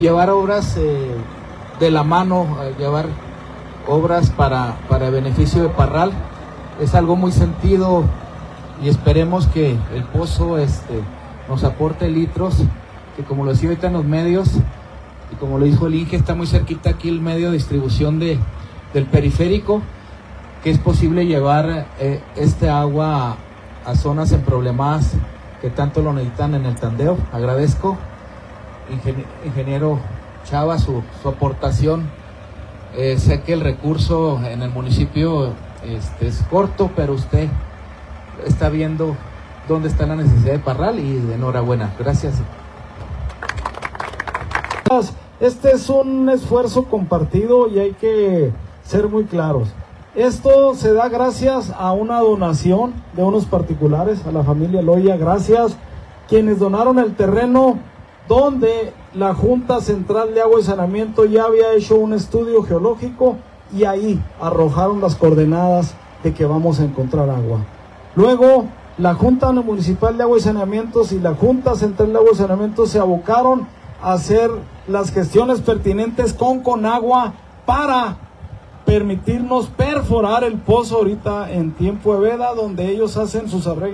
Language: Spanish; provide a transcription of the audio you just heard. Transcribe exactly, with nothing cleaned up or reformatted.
Llevar obras eh, de la mano, eh, llevar obras para, para beneficio de Parral, es algo muy sentido y esperemos que el pozo este, nos aporte litros, que como lo decía ahorita en los medios, y como lo dijo el Inge, está muy cerquita aquí el medio de distribución de, del periférico, que es posible llevar eh, este agua a, a zonas en problemas que tanto lo necesitan en el Tandeo. Agradezco, ingeniero Chava, su, su aportación. Eh, sé que el recurso en el municipio este, es corto, pero usted está viendo dónde está la necesidad de Parral y de enhorabuena. Gracias. Este es un esfuerzo compartido y hay que ser muy claros. Esto se da gracias a una donación de unos particulares, a la familia Loya, gracias, quienes donaron el terreno donde la Junta Central de Agua y Saneamiento ya había hecho un estudio geológico y ahí arrojaron las coordenadas de que vamos a encontrar agua. Luego, la Junta Municipal de Agua y Saneamiento y la Junta Central de Agua y Saneamiento se abocaron a hacer las gestiones pertinentes con Conagua para permitirnos perforar el pozo ahorita en tiempo de veda, donde ellos hacen sus arreglos.